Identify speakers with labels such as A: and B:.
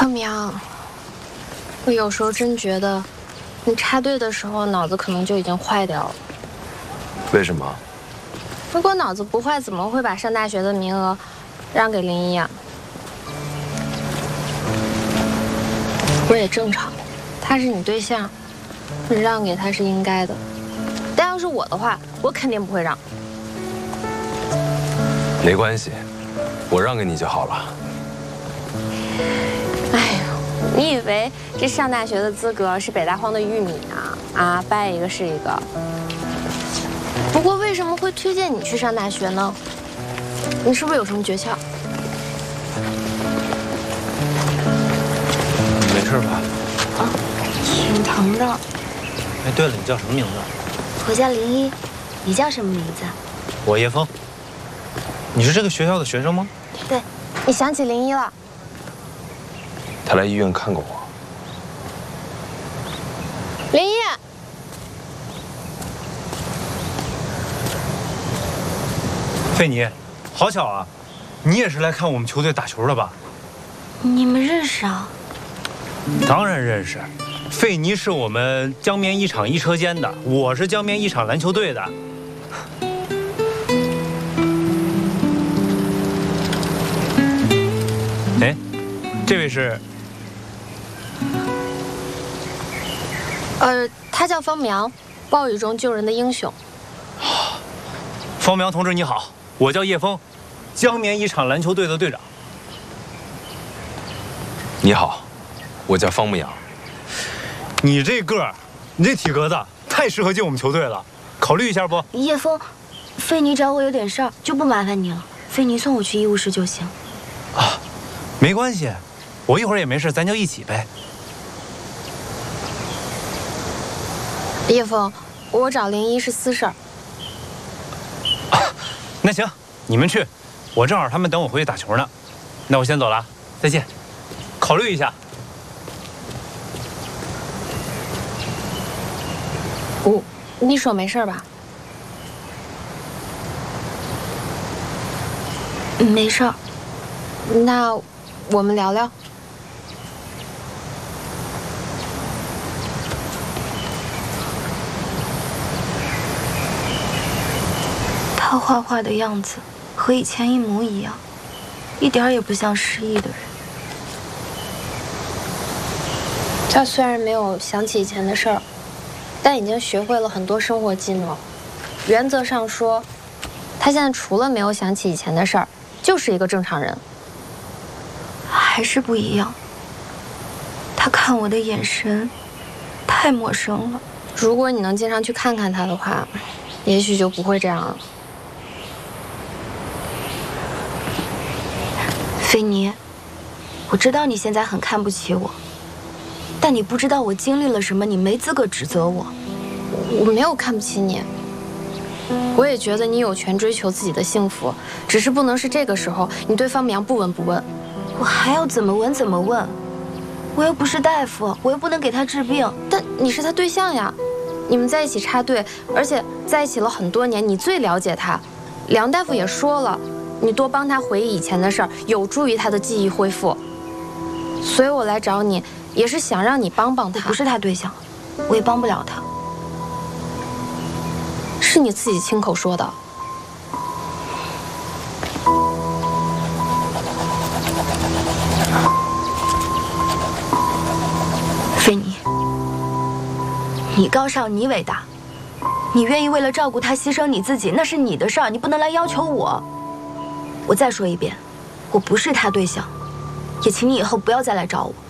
A: 方明，我有时候真觉得，你插队的时候脑子可能就已经坏掉了。
B: 为什么？
A: 如果脑子不坏，怎么会把上大学的名额让给林一啊？不过也正常，他是你对象，你让给他是应该的。但要是我的话，我肯定不会让。
B: 没关系，我让给你就好了。
A: 哎呦，你以为这上大学的资格是北大荒的玉米啊？掰一个是一个。不过为什么会推荐你去上大学呢？你是不是有什么诀窍？
C: 你没事吧？
D: 啊，挺疼的。
C: 哎，对了，你叫什么名字？
D: 我叫林一，你叫什么名字？
C: 我叶枫。你是这个学校的学生吗？
A: 对，你想起林一了。
B: 他来医院看过我。
A: 林一，
C: 费妮，好巧啊，你也是来看我们球队打球的吧？
D: 你们认识啊？
C: 当然认识。费妮是我们江绵一场一车间的，我是江绵一场篮球队的。哎，这位是？
A: 他叫方苗，暴雨中救人的英雄。
C: 方苗同志你好，我叫叶枫，江绵一场篮球队的队长。
B: 你好，我叫方牧阳。
C: 你这个儿，你这体格子太适合进我们球队了，考虑一下不？
D: 叶枫，费妮找我有点事儿，就不麻烦你了。费妮送我去医务室就行。
C: 啊，没关系，我一会儿也没事，咱就一起呗。
A: 叶枫，我找林一是私事儿。
C: 啊，那行，你们去，我正好他们等我回去打球呢。那我先走了，再见。考虑一下。
A: 你手没事吧？
D: 没事儿。
A: 那我们聊聊。
D: 他画画的样子和以前一模一样，一点也不像失忆的人。
A: 他虽然没有想起以前的事儿，但已经学会了很多生活技能。原则上说，他现在除了没有想起以前的事儿，就是一个正常人。
D: 还是不一样。他看我的眼神太陌生了。
A: 如果你能经常去看看他的话，也许就不会这样了。
D: 菲妮，我知道你现在很看不起我，但你不知道我经历了什么，你没资格指责我。
A: 我没有看不起你，我也觉得你有权追求自己的幸福，只是不能是这个时候你对方明不闻不问。
D: 我还要怎么闻怎么问？我又不是大夫，我又不能给他治病。
A: 但你是他对象呀，你们在一起插队，而且在一起了很多年，你最了解他。梁大夫也说了，你多帮他回忆以前的事儿，有助于他的记忆恢复。所以我来找你，也是想让你帮帮他。
D: 我不是他对象，我也帮不了他。
A: 是你自己亲口说的。
D: 菲妮，你高尚，你伟大，你愿意为了照顾他牺牲你自己，那是你的事儿，你不能来要求我。我再说一遍，我不是他对象，也请你以后不要再来找我。